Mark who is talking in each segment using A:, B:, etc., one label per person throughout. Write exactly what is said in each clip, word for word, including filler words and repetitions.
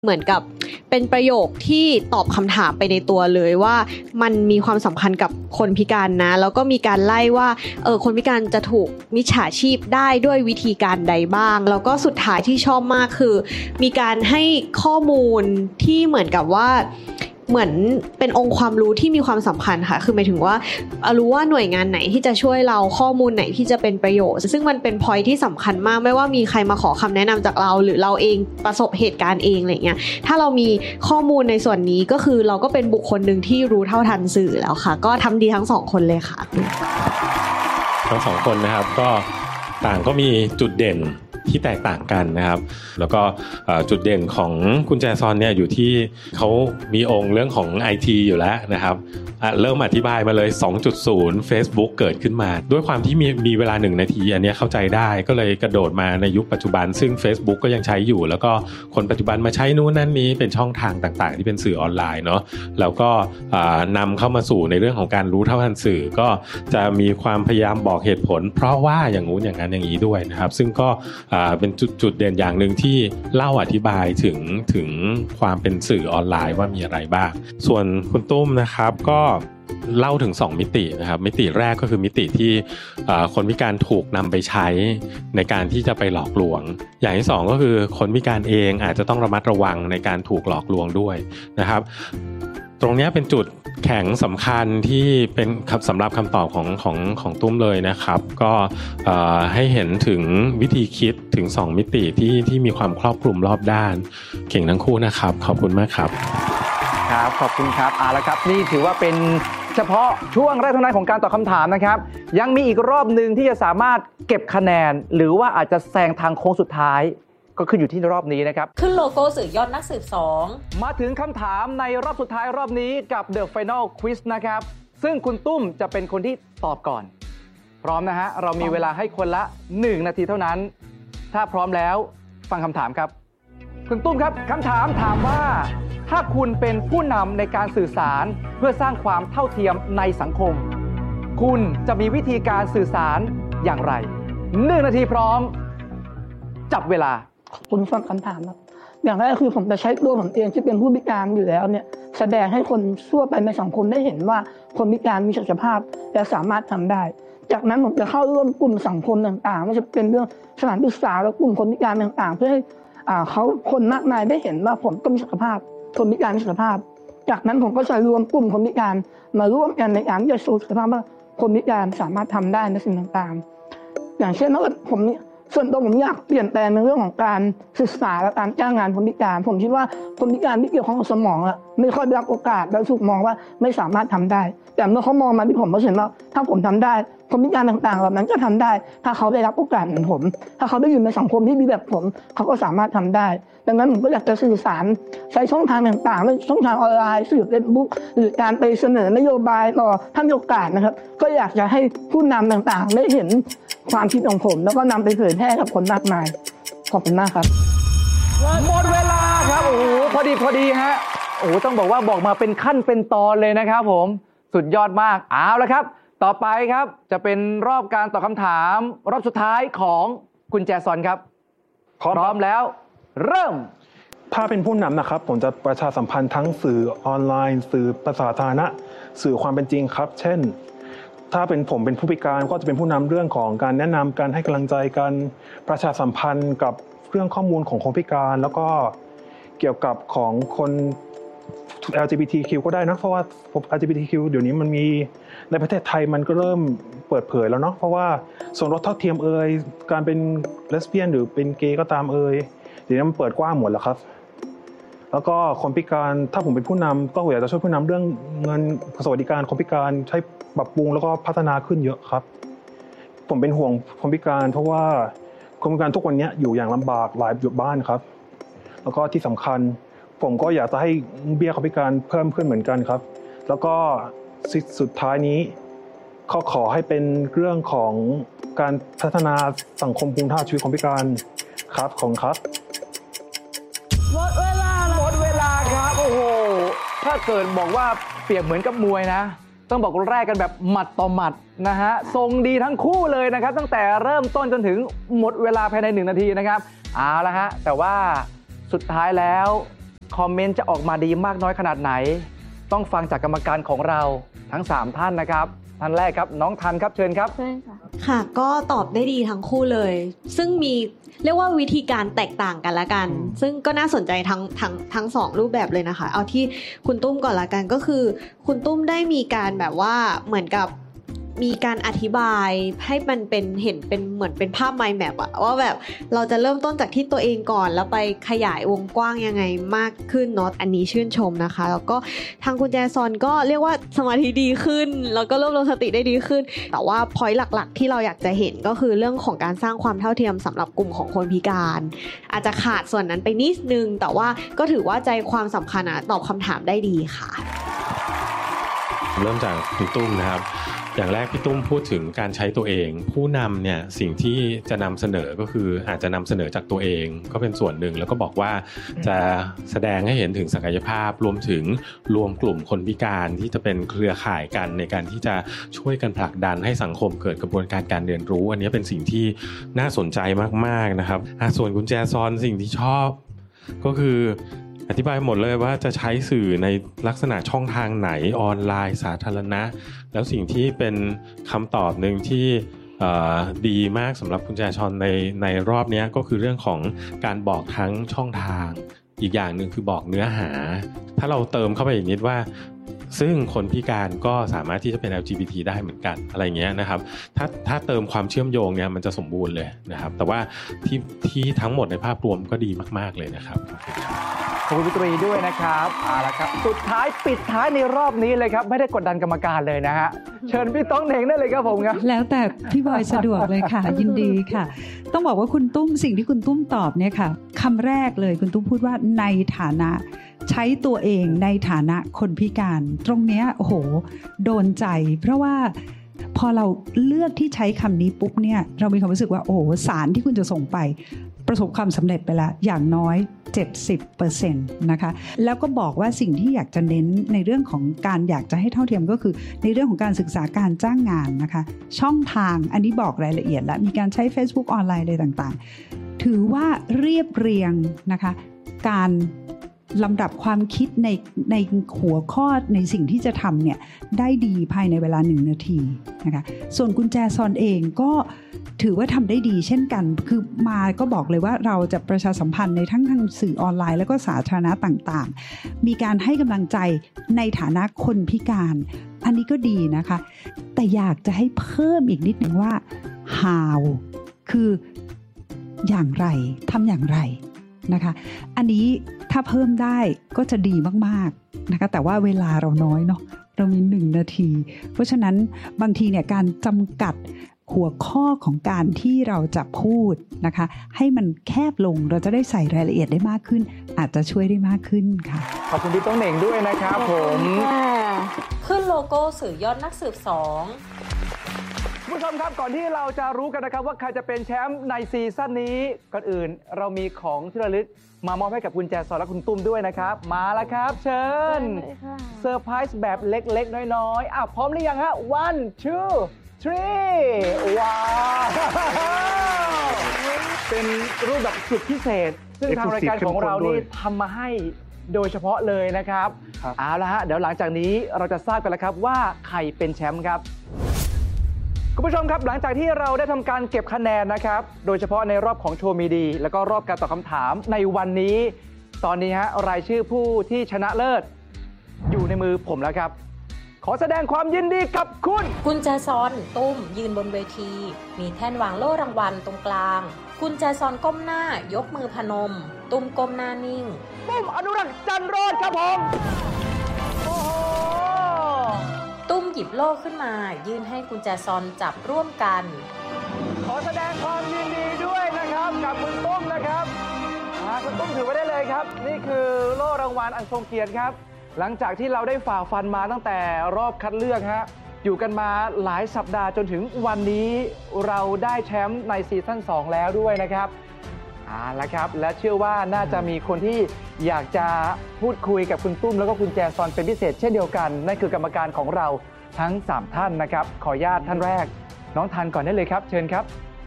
A: เหมือนกับเป็นประโยคที่ตอบคำถามไปในตัวเลยว่ามันมีความสำคัญกับคนพิการนะแล้วก็มีการไล่ว่าเออคนพิการจะถูกมิจฉาชีพได้ด้วยวิธีการใดบ้างแล้วก็สุดท้ายที่ชอบมากคือมีการให้ข้อมูลที่เหมือนกับว่าเหมือนเป็นองค์ความรู้ที่มีความสำคัญค่ะคือหมายถึงว่ารู้ว่าหน่วยงานไหนที่จะช่วยเราข้อมูลไหนที่จะเป็นประโยชน์ซึ่งมันเป็น point ที่สำคัญมากไม่ว่ามีใครมาขอคำแนะนำจากเราหรือเราเองประสบเหตุการณ์เองอะไรเงี้ยถ้าเรามีข้อมูลในส่วนนี้ก็คือเราก็เป็นบุคคลหนึ่งที่รู้เท่าทันสื่อแล้วค่ะก็ทำดีทั้งสองคนเลยค่ะ
B: ทั้งสองคนนะครับก็ต่างก็มีจุดเด่นที่แตกต่างกันนะครับแล้วก็จุดเด่นของคุณแจซอนเนี่ยอยู่ที่เขามีองค์เรื่องของ ไอ ที อยู่แล้วนะครับเริ่มอธิบายมาเลย สองจุดศูนย์ Facebook เกิดขึ้นมาด้วยความที่มีมีเวลาหนึ่งนาทีอันนี้เข้าใจได้ก็เลยกระโดดมาในยุคปัจจุบันซึ่ง Facebook ก็ยังใช้อยู่แล้วก็คนปัจจุบันมาใช้นู้นนั่นนี้เป็นช่องทางต่างๆที่เป็นสื่อออนไลน์เนาะแล้วก็นำเข้ามาสู่ในเรื่องของการรู้เท่าทันสื่อก็จะมีความพยายามบอกเหตุผลเพราะว่าอย่างงู้นอย่างนั้นอย่างนี้ด้วยนะครับซึ่งก็เป็นจุดจุดเด่นอย่างหนึ่งที่เล่าอธิบายถึงถึงความเป็นสื่อออนไลน์ว่ามีอะไรบ้างส่วนคุณตุ้มนะครับก็เล่าถึงสองมิตินะครับมิติแรกก็คือมิติที่คนพิการถูกนำไปใช้ในการที่จะไปหลอกลวงอย่างที่สองก็คือคนพิการเองอาจจะต้องระมัดระวังในการถูกหลอกลวงด้วยนะครับตรงนี้เป็นจุดแข็งสำคัญที่เป็นสำหรับคำตอบของของของตุ้มเลยนะครับก็ให้เห็นถึงวิธีคิดถึงสองมิติที่ที่มีความครอบคลุมรอบด้านเก่งทั้งคู่นะครับขอบคุณมากครับ
C: ครับขอบคุณครับเอาละครับนี่ถือว่าเป็นเฉพาะช่วงแรกเท่านั้นของการตอบคำถามนะครับยังมีอีกรอบนึงที่จะสามารถเก็บคะแนนหรือว่าอาจจะแซงทางโค้งสุดท้ายก็ขึ้นอยู่ที่รอบนี้นะครับ
D: ขึ้นโลโก้สื่อยอดนักสืบสอง
C: มาถึงคำถามในรอบสุดท้ายรอบนี้กับ The Final Quiz นะครับซึ่งคุณตุ้มจะเป็นคนที่ตอบก่อนพร้อมนะฮะเรามีเวลาให้คนละหนึ่งนาทีเท่านั้นถ้าพร้อมแล้วฟังคำถามครับคุณตุ้มครับคำถามถามว่าถ้าคุณเป็นผู้นำในการสื่อสารเพื่อสร้างความเท่าเทียมในสังคมคุณจะมีวิธีการสื่อสารอย่างไรหนึ่งนาทีพร้อมจับเวลา
E: ขอบคุณฟังคำถามครับอย่างแรกคือผมจะใช้ตัวผมเองที่เป็นผู้พิการอยู่แล้วเนี่ยแสดงให้คนทั่วไปในสังคมได้เห็นว่าคนพิการมีศักยภาพและสามารถทำได้จากนั้นผมจะเข้าร่วมกลุ่มสังคมต่างๆไม่ว่าจะเป็นเรื่องสถานศึกษาและกลุ่มคนพิการต่างๆเพื่อให้เขาคนมากมายได้เห็นว่าผมก็มีศักยภาพคนพิการมีศักยภาพจากนั้นผมก็จะรวมกลุ่มคนพิการมาร่วมกันในการที่จะโชว์ศักยภาพว่าคนพิการสามารถทำได้ในสิ่งต่างๆอย่างเช่นถ้าเกิดผมส่วนตัวผมอยากเปลี่ยนแปลงในเรื่องของการศึกษาและการจ้างงานคนพิการผมคิดว่าคนพิการที่เกี่ยวข้องกับสมองอะไม่ค่อยได้รับโอกาสและถูกมองว่าไม่สามารถทำได้แต่เมื่อเขามองมาที่ผมเขาเห็นว่าถ้าผมทำได้คนพิการต่างๆเหล่านั้นก็ทำได้ถ้าเขาได้รับโอกาสเหมือนผมถ้าเขาได้อยู่ในสังคมที่ดีแบบผมเขาก็สามารถทำได้ดังนั้นผมก็อยากจะสื่อสารใช้ช่องทางต่างๆไม่ช่องทางออนไลน์สื่อเฟซบุ๊กหรือการไปเสนอนโยบายต่อท่านมีโอกาสนะครับก็อยากจะให้ผู้นำต่างๆได้เห็นความคิดของผมแล้วก็นำไปเผยแพร่กับคนมากมายขอบคุณมากครับ
C: หมดเวลาครับโอ้โหพอดีพอดีฮะโอ้โหต้องบอกว่าบอกมาเป็นขั้นเป็นตอนเลยนะครับผมสุดยอดมากเอาละครับต่อไปครับจะเป็นรอบการตอบคำถามรอบสุดท้ายของคุณแจซอนครับพร้อมแล้วเริ่ม
F: ถ้าเป็นผู้นำนะครับผมจะประชาสัมพันธ์ทั้งสื่อออนไลน์สื่อประสาธารณะสื่อความเป็นจริงครับเช่นถ้าเป็นผมเป็นผู้พิการก็จะเป็นผู้นำเรื่องของการแนะนำการให้กำลังใจกันประชาสัมพันธ์กับเรื่องข้อมูลของคนพิการแล้วก็เกี่ยวกับของคน แอล จี บี ที คิว ก็ได้นะเพราะว่า แอล จี บี ที คิว เดี๋ยวนี้มันมีในประเทศไทยมันก็เริ่มเปิดเผยแล้วเนาะเพราะว่าส่วนลดเท่าเทียมเอ่ยการเป็นเลสเบี้ยนหรือเป็นเกย์ก็ตามเอ่ยเดี๋ยวนี้มันเปิดกว้างหมดแล้วครับแล้วก็คนพิการถ้าผมเป็นผู้นำก็อยากจะช่วยผู้นำเรื่องเงินสวัสดิการคนพิการใช้ปรับปรุงแล้วก็พัฒนาขึ้นเยอะครับผมเป็นห่วงคนพิการเพราะว่าคนพิการทุกวันนี้อยู่อย่างลำบากหลายอยู่บ้านครับแล้วก็ที่สำคัญผมก็อยากจะให้เบี้ยคนพิการเพิ่มขึ้นเหมือนกันครับแล้วก็สุดท้ายนี้ขอขอให้เป็นเรื่องของการพัฒนาสังคมคุณภาพชีวิตคนพิการครับของครับ
C: หมดเวลาหมดเวลาครับโอ้โหถ้าเกิดบอกว่าเปรียบเหมือนกับมวยนะต้องบอกแรกกันแบบหมัดต่อหมัดนะฮะทรงดีทั้งคู่เลยนะครับตั้งแต่เริ่มต้นจนถึงหมดเวลาภายในหนึ่งนาทีนะครับเอาละฮะแต่ว่าสุดท้ายแล้วคอมเมนต์จะออกมาดีมากน้อยขนาดไหนต้องฟังจากกรรมการของเราทั้งสามท่านนะครับท่านแรกครับน้องทันครับเชิญครับ
A: ใช่ค่ะค่ะก็ตอบได้ดีทั้งคู่เลยซึ่งมีเรียกว่าวิธีการแตกต่างกันละกันซึ่งก็น่าสนใจทั้งทั้งทั้งสองรูปแบบเลยนะคะเอาที่คุณตุ้มก่อนละกันก็คือคุณตุ้มได้มีการแบบว่าเหมือนกับมีการอธิบายให้มันเป็นเห็นเป็นเหมือนเป็นภาพ mind map อะว่าแบบเราจะเริ่มต้นจากที่ตัวเองก่อนแล้วไปขยายวงกว้างยังไงมากขึ้นเนาะอันนี้ชื่นชมนะคะแล้วก็ทางคุณแจซอนก็เรียกว่าสมาธิดีขึ้นแล้วก็รวบรวมสติได้ดีขึ้นแต่ว่า point หลักๆที่เราอยากจะเห็นก็คือเรื่องของการสร้างความเท่าเทียมสำหรับกลุ่มของคนพิการอาจจะขาดส่วนนั้นไปนิดนึงแต่ว่าก็ถือว่าใจความสำคัญอะตอบคำถามได้ดีค่ะ
B: เริ่มจากคุณตุ้มนะครับอย่างแรกพี่ตุ้มพูดถึงการใช้ตัวเองผู้นำเนี่ยสิ่งที่จะนำเสนอก็คืออาจจะนำเสนอจากตัวเองก็เป็นส่วนหนึ่งแล้วก็บอกว่าจะแสดงให้เห็นถึงศักยภาพรวมถึงรวมกลุ่มคนพิการที่จะเป็นเครือข่ายกันในการที่จะช่วยกันผลักดันให้สังคมเกิดกระบวนการการเรียนรู้อันนี้เป็นสิ่งที่น่าสนใจมากๆนะครับส่วนคุณแจซอนสิ่งที่ชอบก็คืออธิบายหมดเลยว่าจะใช้สื่อในลักษณะช่องทางไหนออนไลน์สาธารณะแล้วสิ่งที่เป็นคำตอบหนึ่งที่ดีมากสำหรับคุณแจซอนในในรอบนี้ก็คือเรื่องของการบอกทั้งช่องทางอีกอย่างหนึ่งคือบอกเนื้อหาถ้าเราเติมเข้าไปอีกนิดว่าซึ่งคนพิการก็สามารถที่จะเป็น แอล จี บี ที ได้เหมือนกันอะไรเงี้ยนะครับถ้าถ้าเติมความเชื่อมโยงเนี่ยมันจะสมบูรณ์เลยนะครับแต่ว่าที่ที่ทั้งหมดในภาพรวมก็ดีมากๆเลยนะครับ
C: ขอบคุณพี่ตรีด้วยนะครับเอาละครับสุดท้ายปิดท้ายในรอบนี้เลยครับไม่ได้กดดันกรรมการเลยนะฮะเชิญพี่ต้องเหน่งได้เลยครับผมครับ
G: แล้วแต่พี่บอยสะดวกเลยค่ะ ยินดีค่ะต้องบอกว่าคุณตุ้มสิ่งที่คุณตุ้มตอบเนี่ยค่ะคำแรกเลยคุณตุ้มพูดว่าในฐานะใช้ตัวเองในฐานะคนพิการตรงเนี้ยโอ้โหโดนใจเพราะว่าพอเราเลือกที่ใช้คำนี้ปุ๊บเนี่ยเรามีความรู้สึกว่าโอ้โหสารที่คุณจะส่งไปประสบความสำเร็จไปแล้วอย่างน้อย เจ็ดสิบเปอร์เซ็นต์ นะคะแล้วก็บอกว่าสิ่งที่อยากจะเน้นในเรื่องของการอยากจะให้เท่าเทียมก็คือในเรื่องของการศึกษาการจ้างงานนะคะช่องทางอันนี้บอกรายละเอียดแล้วมีการใช้ Facebook ออนไลน์อะไรต่างๆถือว่าเรียบเรียงนะคะการลำดับความคิดในในหัวข้อในสิ่งที่จะทำเนี่ยได้ดีภายในเวลาหนึ่งนาทีนะคะส่วนกุญแจซอนเองก็ถือว่าทำได้ดีเช่นกันคือมาก็บอกเลยว่าเราจะประชาสัมพันธ์ในทั้งทางสื่อออนไลน์แล้วก็สาธารณะต่างๆมีการให้กำลังใจในฐานะคนพิการอันนี้ก็ดีนะคะแต่อยากจะให้เพิ่มอีกนิดนึงว่า how คืออย่างไรทำอย่างไรนะคะอันนี้ถ้าเพิ่มได้ก็จะดีมากๆนะคะแต่ว่าเวลาเราน้อยเนาะเรามีหนึ่งนาทีเพราะฉะนั้นบางทีเนี่ยการจำกัดหัวข้อของการที่เราจะพูดนะคะให้มันแคบลงเราจะได้ใส่รายละเอียดได้มากขึ้นอาจจะช่วยได้มากขึ้นค่ะ
C: ขอบคุณพี่ต้องเหน่งด้วยนะครับผม
D: ขึ้นโลโก้สื่อยอดนักสืบสอง
C: ผู้ชมครับก่อนที่เราจะรู้กันนะครับว่าใครจะเป็นแชมป์ในซีซั่นนี้ก่อนอื่นเรามีของที่ระลึกมามอบให้กับคุณแจซอนและคุณตุ้มด้วยนะครับมาแล้วครับเชิญเซอร์ไพรส์แบบเล็กๆน้อยๆอ่ะพร้อมหรือยังฮะ one two three ว้าวเป็นรูปแบบสุดพิเศษซึ่งทางรายการของเรานี่ทำมาให้โดยเฉพาะเลยนะครับเอาละฮะเดี๋ยวหลังจากนี้เราจะทราบกันแล้วครับว่าใครเป็นแชมป์ครับคุณผู้ชมครับหลังจากที่เราได้ทำการเก็บคะแนนนะครับโดยเฉพาะในรอบของโชว์มีดีแล้วก็รอบการตอบคำถามในวันนี้ตอนนี้ฮะรายชื่อผู้ที่ชนะเลิศอยู่ในมือผมแล้วครับขอแสดงความยินดีกับคุณ
D: กุญแจซอนตุ้มยืนบนเวทีมีแท่นวางโล่รางวัลตรงกลางกุญแจซอนก้มหน้ายกมือพนมตุ้มก้มหน้านิ่ง
C: ตุ้มอนุรักษ์จันทร์โรจน์ครับผมโอ้โห
D: ตุ้มหยิบโล่ขึ้นมายื่นให้กุญแจซอนจับร่วมกัน
C: ขอแสดงความยินดีด้วยนะครับกับคุณตุ้มนะครับคุณตุ้มถือไว้ได้เลยครับนี่คือโล่รางวัลอันทรงเกียรติครับหลังจากที่เราได้ฝ่าฟันมาตั้งแต่รอบคัดเลือกฮะอยู่กันมาหลายสัปดาห์จนถึงวันนี้เราได้แชมป์ในซีซั่นสองแล้วด้วยนะครับอ่าแล้วครับและเชื่อว่าน่าจะมีคนที่อยากจะพูดคุยกับคุณตุ้มแล้วก็คุณแจซอนเป็นพิเศษเช่นเดียวกันนั่นคือกรรมการของเราทั้งสามท่านนะครับขออนุญาตท่านแรกน้องทันก่อนได้เลยครับเชิญครับ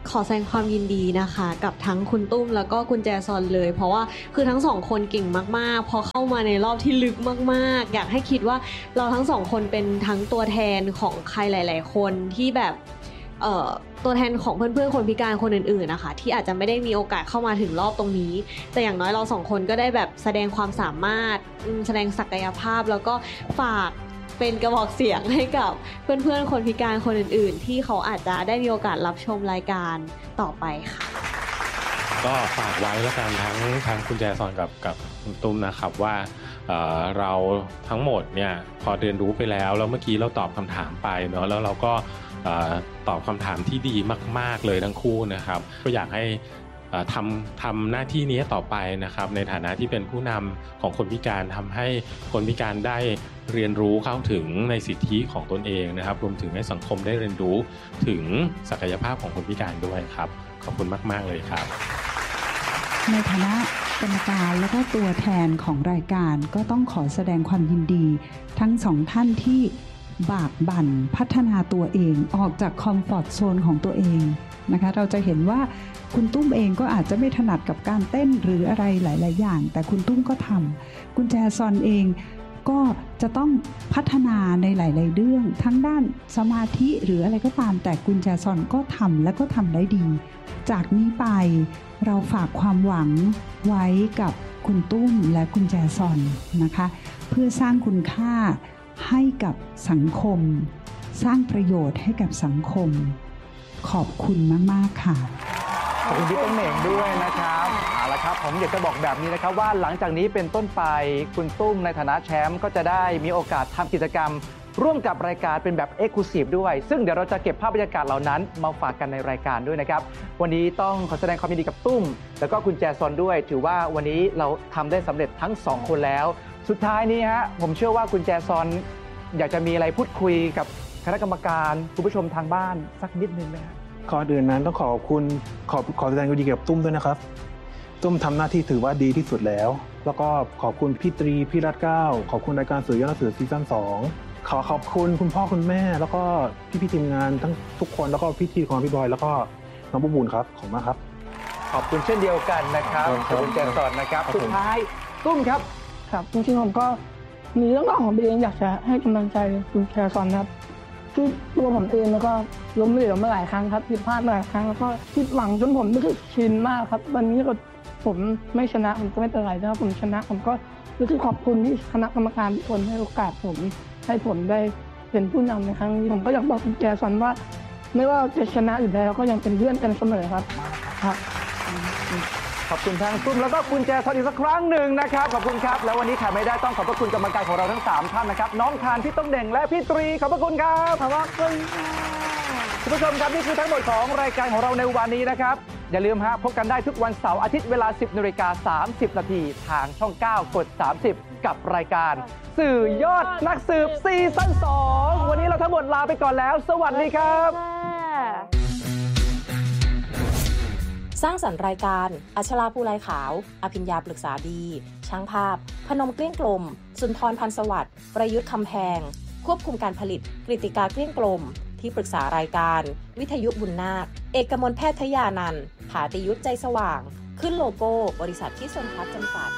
A: ขอแสดงความยินดีนะคะกับทั้งคุณตุ้มแล้วก็คุณแจซอนเลยเพราะว่าคือทั้งสองคนเก่งมากๆพอเข้ามาในรอบที่ลึกมากๆอยากให้คิดว่าเราทั้งสองคนเป็นทั้งตัวแทนของใครหลายๆคนที่แบบเอ่อตัวแทนของเพื่อนๆคนพิการคนอื่นๆนะคะที่อาจจะไม่ได้มีโอกาสเข้ามาถึงรอบตรงนี้แต่อย่างน้อยเราสองคนก็ได้แบบแสดงความสามารถแสดงศักยภาพแล้วก็ฝากเป็นกระบอกเสียงให้กับเพื่อนๆคนพิการคนอื่นๆที่เขาอาจจะได้มีโอกาสรับชมรายการต่อไปค่ะ
B: ก็ฝากไว้แล้วกันทั้งทั้งคุณแจซอนกับกับคุณตุ้มนะครับว่าเอ่อเราทั้งหมดเนี่ยพอเรียนรู้ไปแล้วแล้วเมื่อกี้เราตอบคำถามไปเนาะแล้วเราก็เอ่อตอบคำถามที่ดีมากๆเลยทั้งคู่นะครับก็อยากให้ทำทำหน้าที่นี้ต่อไปนะครับในฐานะที่เป็นผู้นำของคนพิการทำให้คนพิการได้เรียนรู้เข้าถึงในสิทธิของตนเองนะครับรวมถึงให้สังคมได้เรียนรู้ถึงศักยภาพของคนพิการด้วยครับขอบคุณมากๆเลยครับ
G: ในฐานะกรรมการและก็ตัวแทนของรายการก็ต้องขอแสดงความยินดีทั้งสองท่านที่บากบั่นพัฒนาตัวเองออกจากคอมฟอร์ตโซนของตัวเองนะคะเราจะเห็นว่าคุณตุ้มเองก็อาจจะไม่ถนัดกับการเต้นหรืออะไรหลายๆอย่างแต่คุณตุ้มก็ทำคุณแจซอนเองก็จะต้องพัฒนาในหลายๆเรื่องทั้งด้านสมาธิหรืออะไรก็ตามแต่คุณแจซอนก็ทำและก็ทำได้ดีจากนี้ไปเราฝากความหวังไว้กับคุณตุ้มและคุณแจซอนนะคะเพื่อสร้างคุณค่าให้กับสังคมสร้างประโยชน์ให้กับสังคมขอบคุณมากๆค่ะ
C: ขอบคุณพี่ต้นเหน่งด้วยนะครับเอาละครับผมอยากจะบอกแบบนี้นะครับว่าหลังจากนี้เป็นต้นไปคุณตุ้มในฐานะแชมป์ก็จะได้มีโอกาสทำกิจกรรมร่วมกับรายการเป็นแบบ Exclusive ด้วยซึ่งเดี๋ยวเราจะเก็บภาพบรรยากาศเหล่านั้นมาฝากกันในรายการด้วยนะครับวันนี้ต้องขอแสดงความยินดีกับตุ้มแล้วก็คุณแจซอนด้วยถือว่าวันนี้เราทำได้สำเร็จทั้งสองคนแล้วสุดท้ายนี้ฮะผมเชื่อว่าคุณแจซอนอยากจะมีอะไรพูดคุยกับคณะกรรมการคุณผู้ชมทางบ้านสักนิดนึงไหมครับ
F: ก่อนอื่นนั้นต้องขอบคุณขอขอแสดงความยินดีกับตุ้มด้วยนะครับตุ้มทำหน้าที่ถือว่าดีที่สุดแล้วแล้วก็ขอบคุณพี่ตรีพี่รัตเก้าขอบคุณรายการสื่อยอดนักสือซีซั่นสองขอขอบคุณคุณพ่อคุณแม่แล้วก็พี่พี่ทีมงานทั้งทุกคนแล้วก็พี่ทีของพี่บอยแล้วก็น้องบุญบุญครับขอบคุณมากครับ
C: ขอบคุณเช่นเดียวกันนะครับขอบคุณแจซอนนะครับสุดท้ายตุ้มครับ
E: ครับจริงๆผมก็มีเรื่องราวของตัวเองอยากจะให้กำลังใจคุณแจซอนครับคือตัวผมเองแล้วก็ล้มเหลวมาหลายครั้งครับผิดพลาดมาหลายครั้งแล้วก็ผิดหวังจนผมรู้สึกชินมากครับวันนี้ก็ผมไม่ชนะผมก็ไม่เป็นไรถ้าผมชนะผมก็รู้สึกขอบคุณที่คณะกรรมการทุกคนให้โอกาสผมให้ผมได้เป็นผู้นำในครั้งนี้ผมก็อยากบอกคุณแจซอนว่าไม่ว่าจะชนะหรือแพ้ก็ยังเป็นเพื่อนกันเสมอครับครับ
C: ขอบคุณทั้งตุ้มแล้วก็คุณแจซอนอีกสักครั้งหนึ่งนะครับขอบคุณครับแล้ววันนี้ขาดไม่ได้ต้องขอบพระคุณกรรมการของเราทั้งสามท่านนะครับน้องทานพี่ต้มเด่งและพี่ตรีขอบพระคุณครับ
A: ขอบคุณค่ะ
C: คุณผู้ชมครับนี่คือทั้งหมดของรายการของเราในวันนี้นะครับอย่าลืมฮะพบกันได้ทุกวันเสาร์อาทิตย์เวลา สิบนาฬิกาสามสิบนาทีทางช่องเก้ากดสามสิบกับรายการสื่อยอดนักสืบซีซั่นสองวันนี้เราทั้งหมดลาไปก่อนแล้วสวัสดีครับ
D: สร้างสรรค์รายการอัชราภูไลขาวอภิญญาปรึกษาดีช่างภาพพนมเกลี้ยงกลมสุนทรพันธ์สวัสดิ์ประยุทธ์คำแพงควบคุมการผลิตกฤติกาเกลี้ยงกลมที่ปรึกษารายการวิทยุบุญนาคเอกมลแพทยานันท์ผาติยุทธใจสว่างขึ้นโลโก้บริษัทที่ทรงพัฒน์จำกัด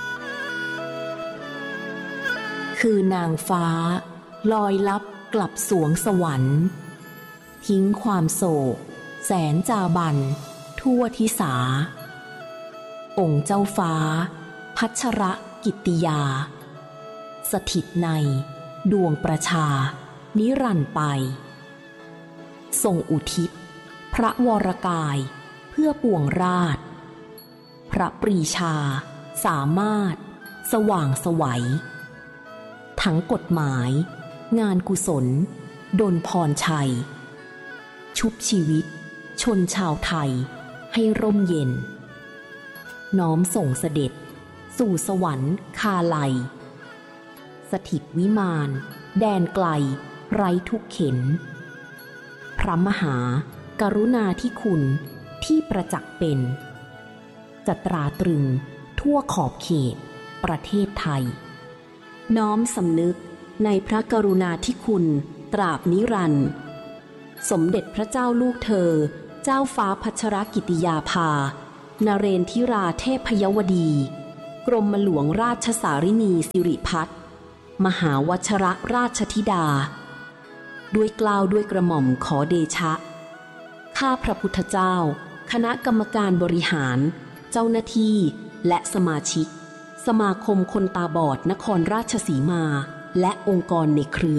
H: คือนางฟ้าลอยลับกลับสวงสวรรค์ทิ้งความโศกแสนจาบันทั่วทิสาองค์เจ้าฟ้าพัชรกิตติยาสถิตในดวงประชานิรันดร์ไปทรงอุทิศพระวรกายเพื่อปวงราชพระปรีชาสามารถสว่างไสวทั้งกฎหมายงานกุศลดลพรชัยชุบชีวิตชนชาวไทยให้ร่มเย็นน้อมส่งเสด็จสู่สวรรค์คาไลสถิตวิมานแดนไกลไร้ทุกเข็นพระมหากรุณาธิคุณที่ประจักษ์เป็นจะตราตรึงทั่วขอบเขตประเทศไทยน้อมสำนึกในพระกรุณาธิคุณตราบนิรันดร์สมเด็จพระเจ้าลูกเธอเจ้าฟ้าพัชรกิติยาภานเรนทิราเทพยวดี กรมหลวงราชสารินีสิริพัฒน์มหาวชรราชธิดาด้วยเกล้าด้วยกระหม่อมขอเดชะข้าพระพุทธเจ้าคณะกรรมการบริหารเจ้าหน้าที่และสมาชิกสมาคมคนตาบอดนครราชสีมาและองค์กรในเครือ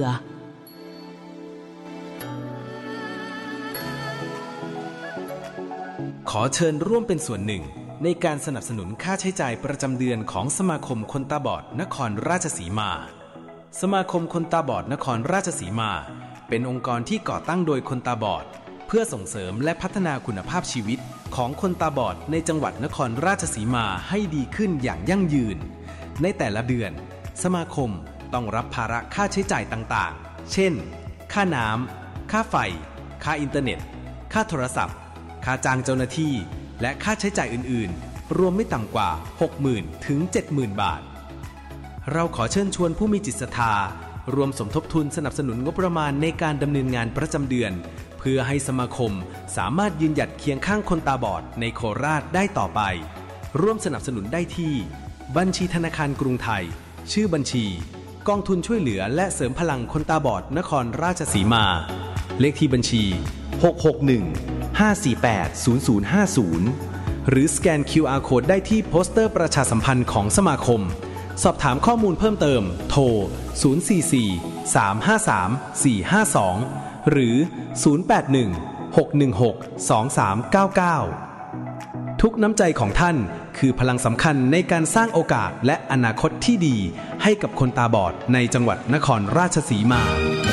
I: ขอเชิญร่วมเป็นส่วนหนึ่งในการสนับสนุนค่าใช้จ่ายประจำเดือนของสมาคมคนตาบอดนครราชสีมาสมาคมคนตาบอดนครราชสีมาเป็นองค์กรที่ก่อตั้งโดยคนตาบอดเพื่อส่งเสริมและพัฒนาคุณภาพชีวิตของคนตาบอดในจังหวัดนครราชสีมาให้ดีขึ้นอย่างยั่งยืนในแต่ละเดือนสมาคมต้องรับภาระค่าใช้จ่ายต่างๆเช่นค่าน้ำค่าไฟค่าอินเทอร์เน็ตค่าโทรศัพท์ค่าจ้างเจ้าหน้าที่และค่าใช้จ่ายอื่นๆรวมไม่ต่ำกว่า หกหมื่น ถึง เจ็ดหมื่น บาทเราขอเชิญชวนผู้มีจิตศรัทธารวมสมทบทุนสนับสนุนงบประมาณในการดำเนินงานประจำเดือนเพื่อให้สมาคมสามารถยืนหยัดเคียงข้างคนตาบอดในโคราชได้ต่อไปร่วมสนับสนุนได้ที่บัญชีธนาคารกรุงไทยชื่อบัญชีกองทุนช่วยเหลือและเสริมพลังคนตาบอดนครราชสีมาเลขที่บัญชีหก หก หนึ่ง ห้า สี่ แปด ศูนย์ ศูนย์ ห้า ศูนย์หรือสแกน คิว อาร์ Code ได้ที่โปสเตอร์ประชาสัมพันธ์ของสมาคมสอบถามข้อมูลเพิ่มเติมโทรศูนย์ สี่ สี่ สาม ห้า สาม สี่ ห้า สองหรือศูนย์ แปด หนึ่ง หก หนึ่ง หก สอง สาม เก้า เก้าทุกน้ำใจของท่านคือพลังสำคัญในการสร้างโอกาสและอนาคตที่ดีให้กับคนตาบอดในจังหวัดนครราชสีมา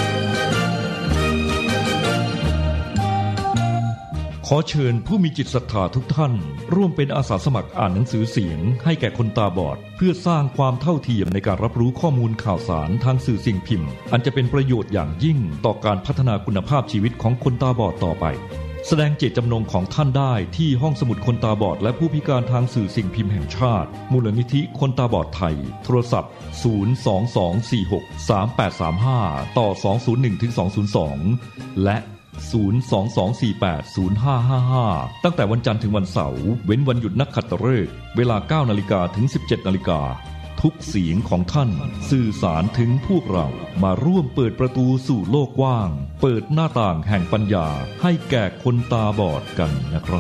J: ขอเชิญผู้มีจิตศรัทธาทุกท่านร่วมเป็นอาสาสมัครอ่านหนังสือเสียงให้แก่คนตาบอดเพื่อสร้างความเท่าเทียมในการรับรู้ข้อมูลข่าวสารทางสื่อสิ่งพิมพ์อันจะเป็นประโยชน์อย่างยิ่งต่อการพัฒนาคุณภาพชีวิตของคนตาบอดต่อไปแสดงเจตจำนงของท่านได้ที่ห้องสมุดคนตาบอดและผู้พิการทางสื่อสิ่งพิมพ์แห่งชาติมูลนิธิคนตาบอดไทยโทรศัพท์ศูนย์ สอง สอง สี่ หก สาม แปด สาม ห้าต่อสองศูนย์หนึ่งถึงสองศูนย์สองและศูนย์ สอง สอง สี่ แปด ศูนย์ ห้า ห้า ห้าตั้งแต่วันจันทร์ถึงวันเสาร์เว้นวันหยุดนักขัตฤกษ์เวลา เก้านาฬิกา ถึง สิบเจ็ดนาฬิกาทุกเสียงของท่านสื่อสารถึงพวกเรามาร่วมเปิดประตูสู่โลกกว้างเปิดหน้าต่างแห่งปัญญาให้แก่คนตาบอดกันนะครับ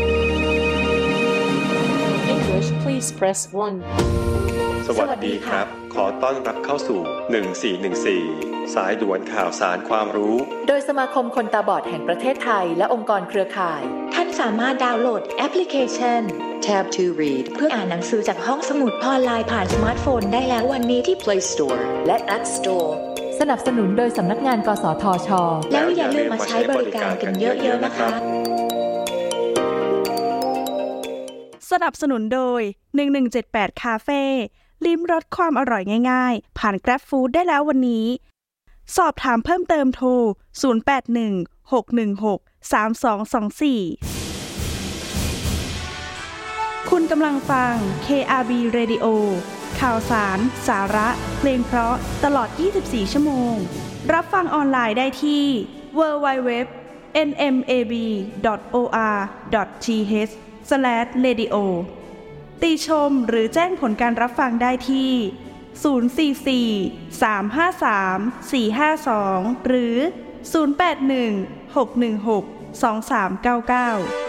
D: English please press one
K: สวัสดีครับขอต้อนรับเข้าสู่หนึ่งสี่หนึ่งสี่สายด่วนข่าวสารความรู้
L: โดยสมาคมคนตาบอดแห่งประเทศไทยและองค์กรเครือข่ายท่านสามารถดาวน์โหลดแอปพลิเคชัน Tab to Read เพื่ออ่านหนังสือจากห้องสมุดออนไลน์ผ่านสมาร์ทโฟนได้แล้ววันนี้ที่ Play Store และ App Store สนับสนุนโดยสำนักงานกสทช.แล้วอย่าลืมมาใช้บริการกันเยอะๆนะคะ
M: สนับสนุนโดยหนึ่งหนึ่งเจ็ดแปดคาเฟ่ลิ้มรสความอร่อยง่ายๆผ่าน Grab Food ได้แล้ววันนี้สอบถามเพิ่มเติมโทรศูนย์ แปด หนึ่ง หก หนึ่ง หก สาม สอง สอง สี่คุณกำลังฟัง เค อาร์ บี Radio ข่าวสารสาระเพลงเพราะตลอดยี่สิบสี่ชั่วโมงรับฟังออนไลน์ได้ที่ ดับเบิลยู ดับเบิลยู ดับเบิลยู ดอท เอ็น เอ็ม เอ บี ดอท โอ อาร์ ดอท ที เอช สแลช เรดิโอ ติชมหรือแจ้งผลการรับฟังได้ที่ศูนย์ สี่ สี่ สาม ห้า สาม สี่ ห้า สองหรือศูนย์ แปด หนึ่ง หก หนึ่ง หก สอง สาม เก้า เก้า